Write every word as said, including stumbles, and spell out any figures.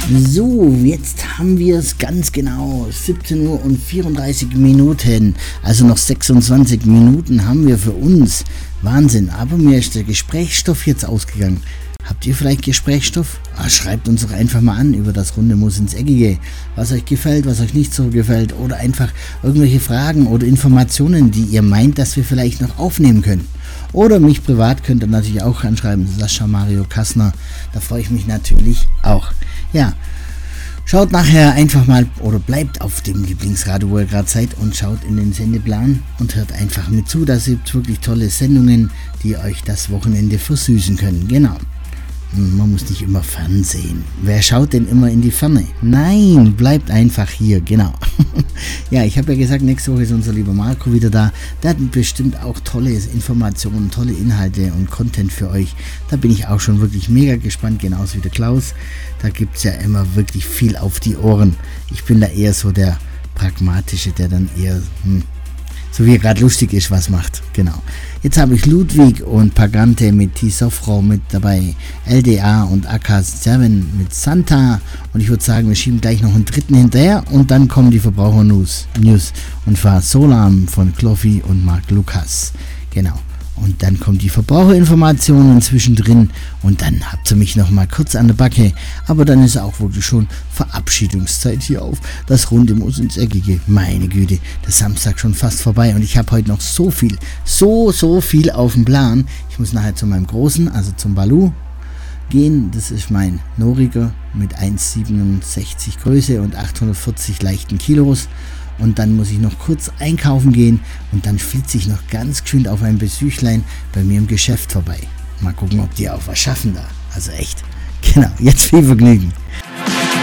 So, jetzt haben wir es ganz genau, siebzehn Uhr und vierunddreißig Minuten, also noch sechsundzwanzig Minuten haben wir für uns. Wahnsinn, aber mir ist der Gesprächsstoff jetzt ausgegangen. Habt ihr vielleicht Gesprächsstoff? Ah, schreibt uns doch einfach mal an über das Runde Muss ins Eckige, was euch gefällt, was euch nicht so gefällt oder einfach irgendwelche Fragen oder Informationen, die ihr meint, dass wir vielleicht noch aufnehmen können. Oder mich privat könnt ihr natürlich auch anschreiben, Sascha Mario Kassner, da freue ich mich natürlich auch. Ja, schaut nachher einfach mal oder bleibt auf dem Lieblingsradio, wo ihr gerade seid und schaut in den Sendeplan und hört einfach mit zu, da gibt wirklich tolle Sendungen, die euch das Wochenende versüßen können, genau. Man muss nicht immer Fernsehen. Wer schaut denn immer in die Ferne? Nein, bleibt einfach hier, genau. Ja, ich habe ja gesagt, nächste Woche ist unser lieber Marco wieder da. Der hat bestimmt auch tolle Informationen, tolle Inhalte und Content für euch. Da bin ich auch schon wirklich mega gespannt, genauso wie der Klaus. Da gibt es ja immer wirklich viel auf die Ohren. Ich bin da eher so der Pragmatische, der dann eher... Hm, so wie er gerade lustig ist, was macht. Genau. Jetzt habe ich Ludwig und Pagante mit T-Sofrau mit dabei, L D A und A K sieben mit Santa und ich würde sagen, wir schieben gleich noch einen dritten hinterher und dann kommen die Verbraucher-News News, und zwar Solam von Kloffi und Marc Lukas. Genau. Und dann kommt die Verbraucherinformationen zwischendrin und dann habt ihr mich noch mal kurz an der Backe. Aber dann ist auch wirklich schon Verabschiedungszeit hier auf. Das Runde muss ins Eckige. Meine Güte, der Samstag schon fast vorbei und ich habe heute noch so viel, so, so viel auf dem Plan. Ich muss nachher zu meinem Großen, also zum Balu gehen. Das ist mein Noriger mit eins Komma siebenundsechzig Größe und achthundertvierzig leichten Kilos. Und dann muss ich noch kurz einkaufen gehen und dann flitze ich noch ganz geschwind auf ein Besuchlein bei mir im Geschäft vorbei. Mal gucken, ob die auch was schaffen da. Also echt. Genau, jetzt viel Vergnügen.